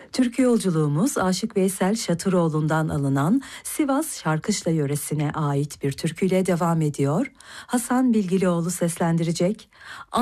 Türkü yolculuğumuz Aşık Veysel Şatıroğlu'ndan alınan Sivas Şarkışla yöresine ait bir türküyle devam ediyor. Hasan Bilgilioğlu seslendirecek.